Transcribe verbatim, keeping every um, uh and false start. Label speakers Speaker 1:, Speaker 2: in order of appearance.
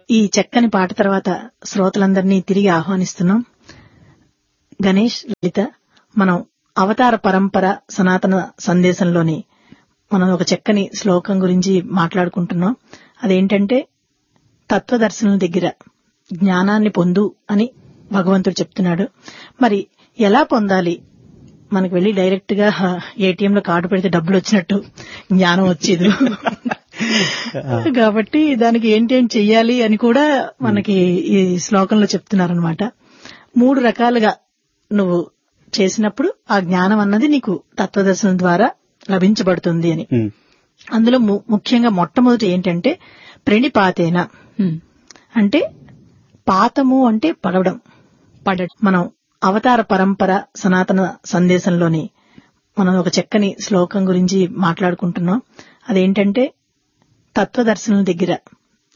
Speaker 1: ఈ చక్కని పాట తర్వాత శ్రోతలందరినీ తిరిగి ఆహ్వానిస్తున్నాం. గణేష్, లలిత, మనం అవతార పరంపర సనాతన సందేశంలోని మనం ఒక చక్కని శ్లోకం గురించి మాట్లాడుకుంటున్నాం. అదేంటంటే తత్వదర్శనం దగ్గర జ్ఞానాన్ని పొందు అని భగవంతుడు చెప్తున్నాడు. మరి ఎలా పొందాలి? మనకు వెళ్లి డైరెక్ట్ గా ఏటీఎం లో కార్డు పెడితే డబ్బులు వచ్చినట్టు జ్ఞానం వచ్చేది కాబట్టి దానికి ఏంటేం చెయ్యాలి అని కూడా మనకి ఈ శ్లోకంలో చెప్తున్నారనమాట. మూడు రకాలుగా నువ్వు చేసినప్పుడు ఆ జ్ఞానం అన్నది నీకు తత్వదర్శనం ద్వారా లభించబడుతుంది అని. అందులో ముఖ్యంగా మొట్టమొదటి ఏంటంటే ప్రణిపాతేన అంటే పాతము అంటే పడవడం పడడం. మనం అవతార పరంపర సనాతన సందేశంలోని మనం ఒక చక్కని శ్లోకం గురించి మాట్లాడుకుంటున్నాం. అదేంటంటే తత్వదర్శనం దగ్గర